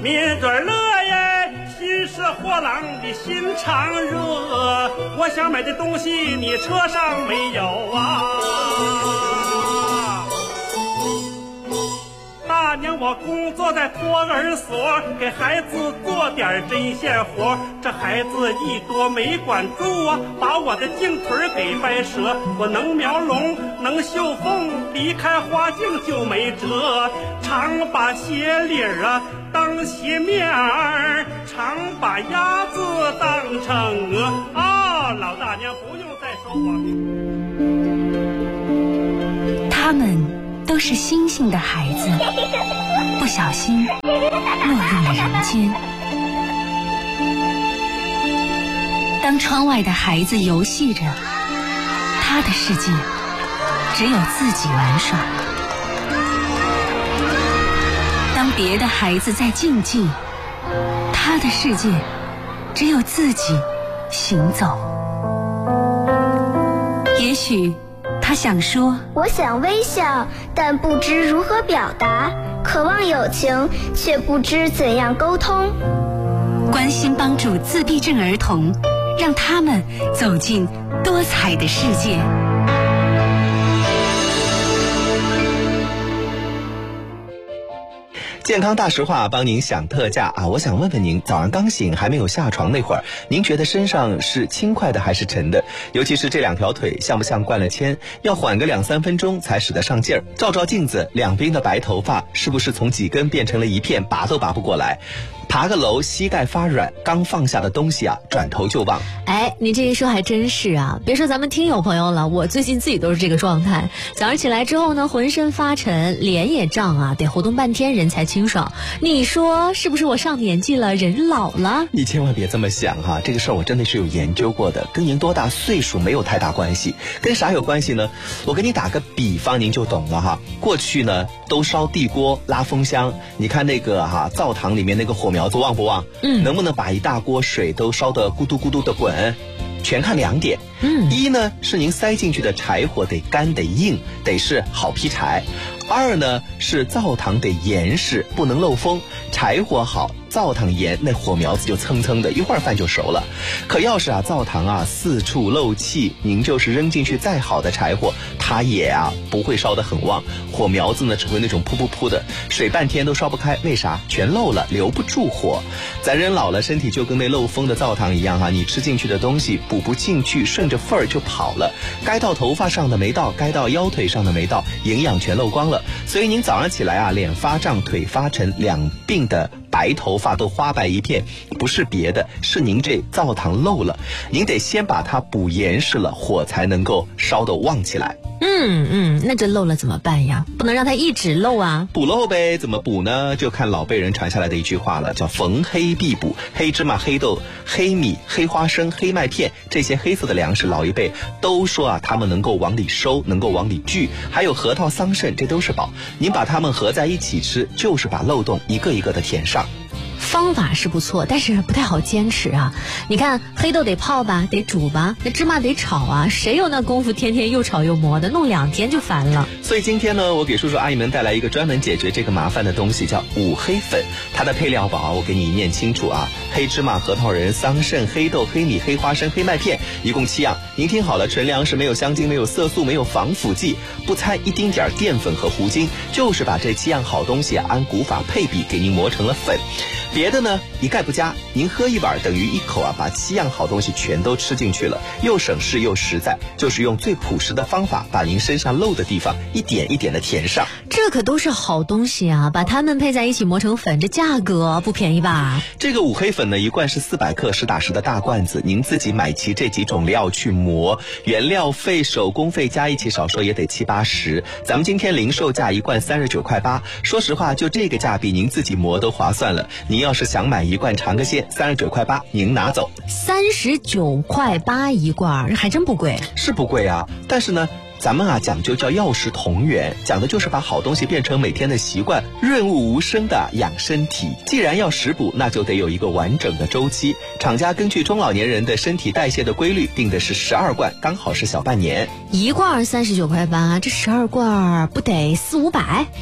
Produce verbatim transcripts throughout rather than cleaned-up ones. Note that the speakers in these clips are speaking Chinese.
抿着乐呀，心是火浪的心肠热。我想买的东西你车上没有啊？大娘，我工作在托儿所，给孩子做点针线活。这孩子一多没管住啊，把我的颈腿给掰折。我能描龙，能绣凤，离开花镜就没辙。常把鞋领啊当鞋面儿，常把鸭子当成鹅。啊，老大娘不用再说我。 他们都是星星的孩子，不小心落入了人间。当窗外的孩子游戏着，他的世界只有自己玩耍；当别的孩子在竞技，他的世界只有自己行走。也许他想说， 我想微笑，但不知如何表达；渴望友情，却不知怎样沟通。 关心帮助自闭症儿童，让他们走进多彩的世界。 健康大实话帮您享特价啊！我想问问您，早上刚醒还没有下床那会儿，您觉得身上是轻快的还是沉的？尤其是这两条腿像不像灌了铅？要缓个两三分钟才使得上劲儿。照照镜子，两边的白头发是不是从几根变成了一片，拔都拔不过来？爬个楼膝盖发软，刚放下的东西啊转头就忘。 哎，你这一说还真是啊，别说咱们听友朋友了，我最近自己都是这个状态。早上起来之后呢，浑身发沉，脸也胀啊，得活动半天人才清爽。你说是不是我上年纪了，人老了？ 你千万别这么想哈、啊，这个事儿我真的是有研究过的，跟您多大岁数没有太大关系。跟啥有关系呢？我给你打个比方您就懂了哈。过去呢都烧地锅拉风箱，你看那个哈、啊、灶堂里面那个火苗子旺不旺？嗯，能不能把一大锅水都烧得咕嘟咕嘟的滚？全看两点。嗯，一呢是您塞进去的柴火得干得硬，得是好劈柴；二呢是灶堂得严实，不能漏风。柴火好，灶堂严，那火苗子就蹭蹭的，一会儿饭就熟了。可要是啊灶堂啊四处漏气，您就是扔进去再好的柴火，它也啊不会烧得很旺，火苗子呢只会那种扑扑扑的，水半天都烧不开。为啥？全漏了，留不住火。咱人老了，身体就跟那漏风的灶堂一样啊，你吃进去的东西补不进去，顺着缝儿就跑了，该到头发上的没到，该到腰腿上的没到，营养全漏光了。所以您早上起来啊，脸发胀，腿发沉，两鬓的白头发都花白一片，不是别的，是您这灶堂漏了，您得先把它补严实了，火才能够烧得旺起来。 嗯嗯，那这漏了怎么办呀？不能让它一直漏啊。 补漏呗，怎么补呢？就看老辈人传下来的一句话了，叫逢黑必补。黑芝麻、黑豆、黑米、黑花生、黑麦片，这些黑色的粮食，老一辈都说啊，它们能够往里收，能够往里聚。还有核桃、桑葚，这都是宝。您把它们合在一起吃，就是把漏洞一个一个的填上。 方法是不错，但是不太好坚持啊。你看黑豆得泡吧，得煮吧，那芝麻得炒啊，谁有那功夫天天又炒又磨的，弄两天就烦了。 所以今天呢，我给叔叔阿姨们带来一个专门解决这个麻烦的东西，叫五黑粉。它的配料表我给你念清楚啊，黑芝麻、核桃仁、桑葚、黑豆、黑米、黑花生、黑麦片，一共七样。您听好了，纯粮食，没有香精，没有色素，没有防腐剂，不掺一丁点淀粉和糊精，就是把这七样好东西啊按古法配比给您磨成了粉。别的呢一概不加，您喝一碗等于一口啊，把七样好东西全都吃进去了，又省事又实在，就是用最朴实的方法，把您身上漏的地方一点一点的填上。 这可都是好东西啊，把它们配在一起磨成粉，这价格不便宜吧？ 这个五黑粉呢，一罐是四百克，实打实的大罐子，您自己买齐这几种料去磨，原料费、手工费加一起少说也得七八十。咱们今天零售价一罐三十九块八，说实话，就这个价比您自己磨都划算了。您要是想买一罐尝个鲜，三十九块八，您拿走。 三十九块八一罐，还真不贵。 是不贵啊，但是呢。咱们啊讲究叫药食同源，讲的就是把好东西变成每天的习惯，润物无声的养身体。既然要食补，那就得有一个完整的周期。厂家根据中老年人的身体代谢的规律，定的是十二罐，刚好是小半年。 一罐三十九块八，这十二罐不得四五百？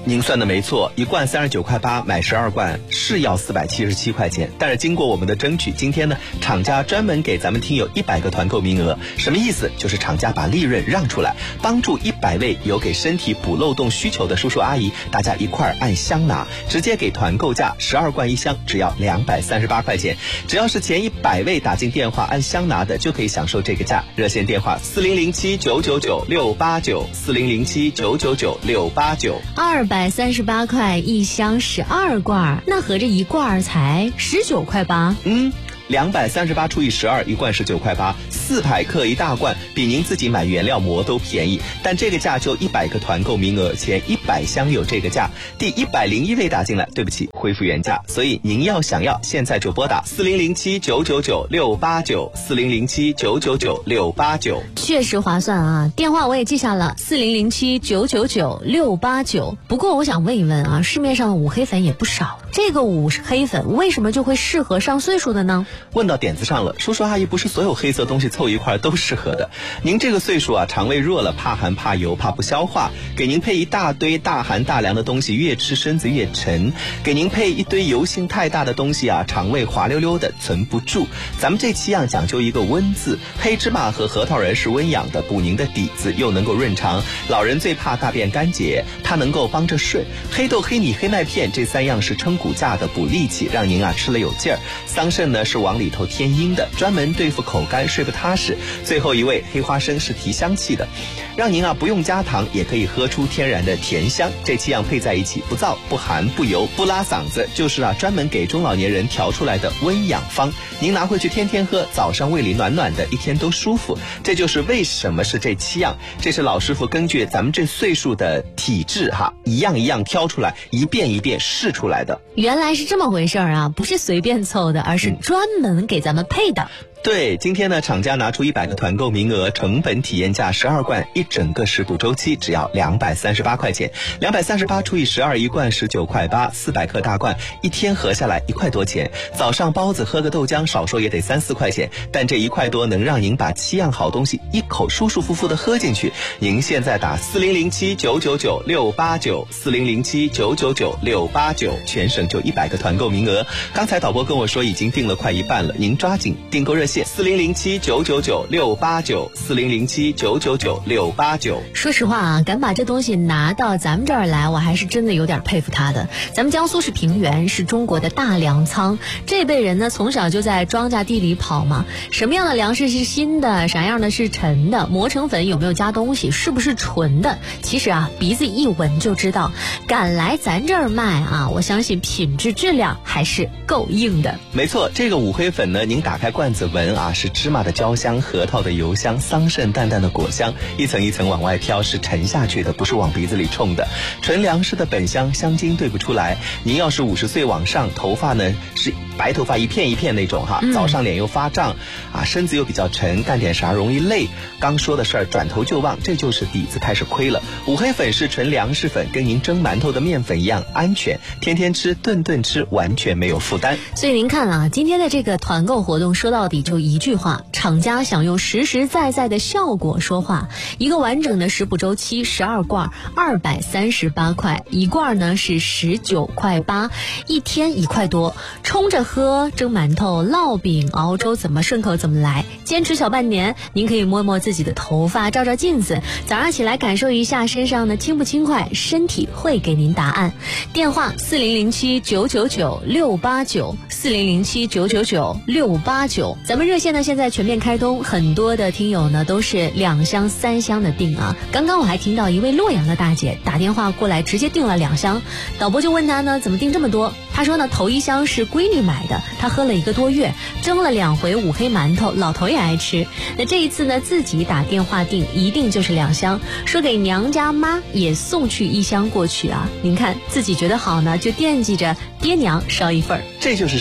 您算的没错，一罐三十九块八，买十二罐是要四百七十七块钱。但是经过我们的争取，今天呢，厂家专门给咱们听友一百个团购名额。什么意思？就是厂家把利润让出来，帮助一百位有给身体补漏洞需求的叔叔阿姨，大家一块儿按箱拿，直接给团购价，十二罐一箱，只要两百三十八块钱。只要是前一百位打进电话按箱拿的，就可以享受这个价。热线电话四零零七九九九六八九四零零七九九九六八九。 二百三十八块一箱十二罐，那合着一罐才十九块八。 嗯。两百三十八除以十二，一罐十九块八，四百克一大罐，比您自己买原料膜都便宜。但这个价就一百个团购名额，前一百箱有这个价。第一百零一位打进来，对不起，恢复原价。所以您要想要，现在就拨打四零零七九九九六八九四零零七九九九六八九， 确实划算啊！电话我也记下了，四零零七九九九六八九。不过我想问一问啊，市面上的五黑粉也不少，这个五黑粉为什么就会适合上岁数的呢？ 问到点子上了，叔叔阿姨，不是所有黑色东西凑一块都适合的。您这个岁数啊，肠胃弱了，怕寒怕油怕不消化，给您配一大堆大寒大凉的东西，越吃身子越沉；给您配一堆油性太大的东西啊，肠胃滑溜溜的存不住。咱们这七样讲究一个温字，黑芝麻和核桃仁是温养的，补您的底子，又能够润肠。老人最怕大便干结，它能够帮着顺。黑豆、黑米、黑麦片这三样是撑骨架的，补力气，让您啊吃了有劲儿。桑葚呢是往里头添阴的，专门对付口干睡不踏实。最后一位黑花生是提香气的，让您啊不用加糖也可以喝出天然的甜香。这七样配在一起，不燥不寒不油不拉嗓子，就是啊专门给中老年人调出来的温养方。您拿回去天天喝，早上胃里暖暖的，一天都舒服。这就是为什么是这七样，这是老师傅根据咱们这岁数的体质哈，一样一样挑出来，一遍一遍试出来的。 原来是这么回事儿啊，不是随便凑的，而是专门给咱们配的。 对，今天呢，厂家拿出一百个团购名额，成本体验价十二罐，一整个食补周期只要两百三十八块钱，两百三十八除以十二，一罐十九块八，四百克大罐，一天合下来一块多钱。早上包子喝个豆浆，少说也得三四块钱，但这一块多能让您把七样好东西一口舒舒服服的喝进去。您现在打四零零七九九九六八九，四零零七九九九六八九，全省就一百个团购名额。刚才导播跟我说已经订了快一半了，您抓紧订购热线。四零零七九九九六八九，四零零七九九九六八九。 说实话啊，敢把这东西拿到咱们这儿来，我还是真的有点佩服他的。咱们江苏是平原，是中国的大粮仓，这辈人呢从小就在庄稼地里跑嘛，什么样的粮食是新的，啥样的是陈的，磨成粉有没有加东西，是不是纯的，其实啊鼻子一闻就知道。敢来咱这儿卖啊，我相信品质质量还是够硬的。 没错，这个五黑粉呢，您打开罐子闻啊，是芝麻的焦香，核桃的油香，桑葚淡淡的果香，一层一层往外飘，是沉下去的，不是往鼻子里冲的。纯粮食的本香，香精对不出来。您要是五十岁往上，头发呢是白头发一片一片那种哈，嗯、早上脸又发胀啊，身子又比较沉，干点啥容易累。刚说的事儿转头就忘，这就是底子开始亏了。五黑粉是纯粮食粉，跟您蒸馒头的面粉一样安全，天天吃顿顿吃，完全没有负担。 所以您看啊，今天的这个团购活动说到底就一句话，厂家想用实实在在的效果说话。一个完整的食补周期，十二罐，二百三十八块，一罐呢是十九块八，一天一块多，冲着喝，蒸馒头、烙饼、熬粥，怎么顺口怎么来。坚持小半年，您可以摸摸自己的头发，照照镜子，早上起来感受一下身上的轻不轻快，身体会给您答案。电话四零零七九九九六八九，四零零七九九九六八九。咱们热线呢现在全面开通，很多的听友呢都是两箱三箱的订啊。刚刚我还听到一位洛阳的大姐打电话过来，直接订了两箱，导播就问她呢怎么订这么多。她说呢头一箱是闺女买的，她喝了一个多月，蒸了两回五黑馒头，老头也爱吃。那这一次呢自己打电话订，一定就是两箱，说给娘家妈也送去一箱过去啊。您看自己觉得好呢，就惦记着爹娘捎一份儿。 这就是实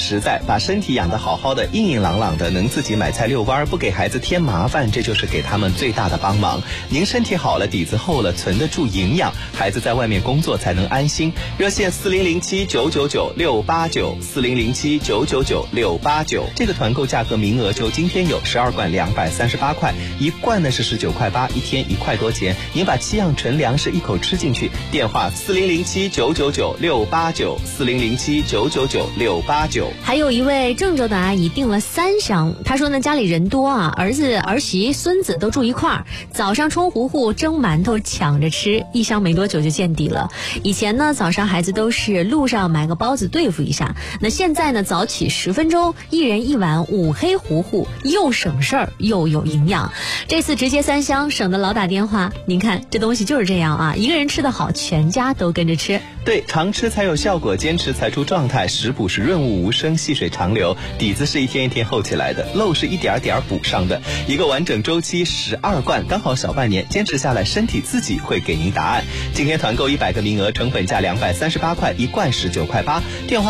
实在，把身体养得好好的，硬硬朗朗的，能自己买菜遛弯，不给孩子添麻烦，这就是给他们最大的帮忙。您身体好了，底子厚了，存得住营养，孩子在外面工作才能安心。热线四零零七九九九六八九，四零零七九九九六八九。这个团购价格名额就今天有，十二罐两百三十八块，一罐呢是十九块八，一天一块多钱。您把七样纯粮食一口吃进去。电话四零零七九九九六八九，四零零七九九九六八九。 还有一位郑州的阿姨订了三箱，她说呢家里人多啊，儿子儿媳孙子都住一块儿，早上冲糊糊蒸馒头抢着吃，一箱没多久就见底了。以前呢早上孩子都是路上买个包子对付一下，那现在呢早起十分钟，一人一碗五黑糊糊，又省事儿又有营养。这次直接三箱，省得老打电话。您看这东西就是这样啊，一个人吃得好，全家都跟着吃。 对，常吃才有效果，坚持才出状态。食补是润物无声，细水长流，底子是一天一天厚起来的，漏是一点点补上的。一个完整周期十二罐，刚好小半年，坚持下来，身体自己会给您答案。今天团购一百个名额，成本价两百三十八块，一罐十九块八。电话